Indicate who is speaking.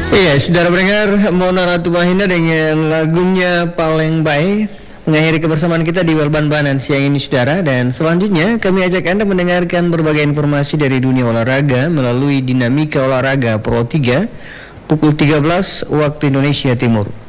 Speaker 1: Iya, saudara pendengar, Mona Ratumahinda dengan lagunya Paling Baik mengakhiri kebersamaan kita di Walban Banan siang ini, saudara. Dan selanjutnya kami ajak Anda mendengarkan berbagai informasi dari dunia olahraga melalui Dinamika Olahraga Pro 3 pukul 13 waktu Indonesia Timur.